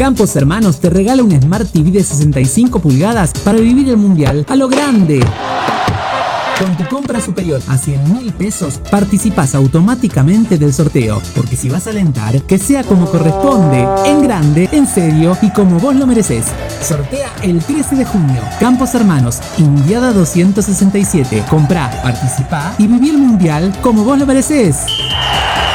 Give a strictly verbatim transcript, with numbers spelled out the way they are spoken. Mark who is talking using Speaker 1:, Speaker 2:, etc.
Speaker 1: Campos Hermanos te regala un Smart T V de sesenta y cinco pulgadas para vivir el mundial a lo grande. Con tu compra superior a cien mil pesos, participas automáticamente del sorteo. Porque si vas a alentar, que sea como corresponde, en grande, en serio y como vos lo mereces. Sortea el trece de junio. Campos Hermanos, Indiada doscientos sesenta y siete. Comprá, participá y viví el mundial como vos lo mereces.